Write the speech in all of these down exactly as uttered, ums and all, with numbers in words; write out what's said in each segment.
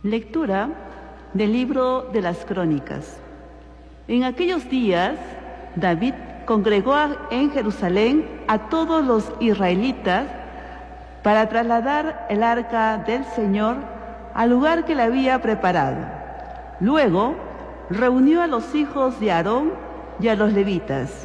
Lectura del libro de las Crónicas. En aquellos días, David congregó en Jerusalén a todos los israelitas para trasladar el arca del Señor al lugar que le había preparado. Luego, reunió a los hijos de Aarón y a los levitas.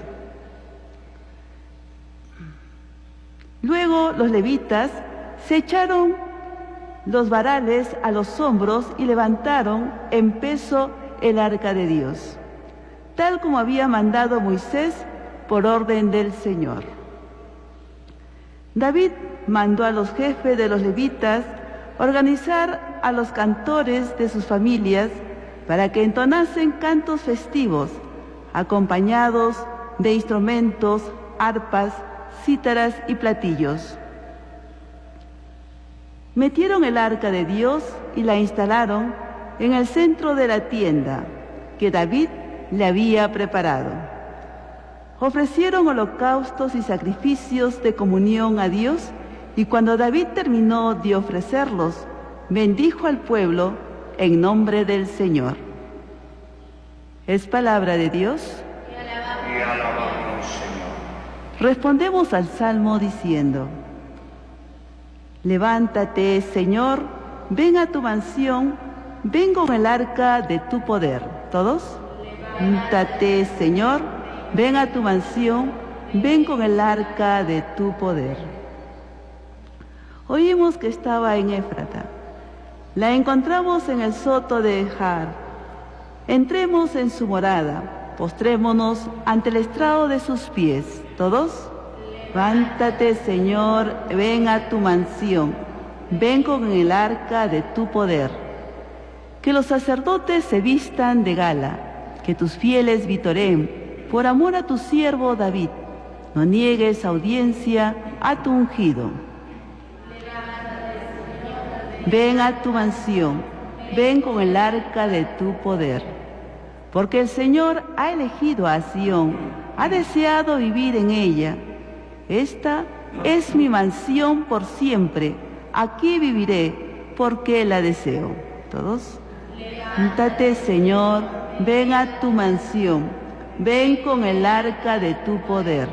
Luego los levitas se echaron los varales a los hombros y levantaron en peso el arca de Dios, tal como había mandado Moisés por orden del Señor. David mandó a los jefes de los levitas organizar a los cantores de sus familias para que entonasen cantos festivos, acompañados de instrumentos, arpas, cítaras y platillos. Metieron el arca de Dios y la instalaron en el centro de la tienda que David le había preparado. Ofrecieron holocaustos y sacrificios de comunión a Dios, y cuando David terminó de ofrecerlos, bendijo al pueblo en nombre del Señor. ¿Es palabra de Dios? Te alabamos, Te alabamos, Señor. Respondemos al Salmo diciendo: Levántate, Señor, ven a tu mansión, ven con el arca de tu poder. ¿Todos? Levántate, Señor, ven a tu mansión, ven con el arca de tu poder. Oímos que estaba en Éfrata. La encontramos en el soto de Jar. Entremos en su morada, postrémonos ante el estrado de sus pies. ¿Todos? Levántate, Señor, ven a tu mansión, ven con el arca de tu poder. Que los sacerdotes se vistan de gala, que tus fieles vitoreen, por amor a tu siervo David. No niegues audiencia a tu ungido. Ven a tu mansión, ven con el arca de tu poder. Porque el Señor ha elegido a Sión, ha deseado vivir en ella. Esta es mi mansión por siempre, aquí viviré, porque la deseo. ¿Todos? Levántate, Señor, ven a tu mansión, ven con el arca de tu poder.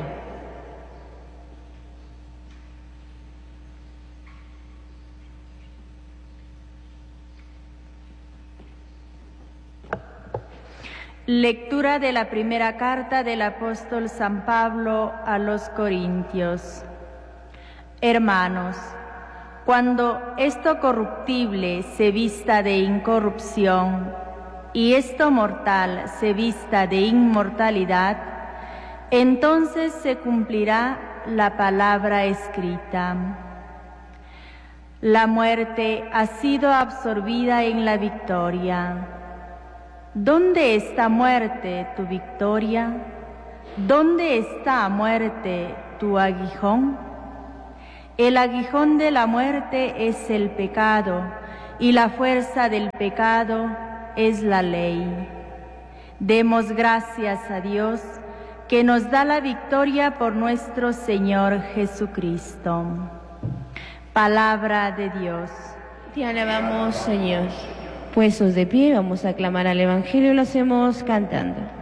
Lectura de la primera carta del apóstol San Pablo a los Corintios. Hermanos, cuando esto corruptible se vista de incorrupción y esto mortal se vista de inmortalidad, entonces se cumplirá la palabra escrita. La muerte ha sido absorbida en la victoria. ¿Dónde está, muerte, tu victoria? ¿Dónde está, muerte, tu aguijón? El aguijón de la muerte es el pecado, y la fuerza del pecado es la ley. Demos gracias a Dios, que nos da la victoria por nuestro Señor Jesucristo. Palabra de Dios. Te alabamos, Señor. Puestos de pie, vamos a aclamar al Evangelio y lo hacemos cantando.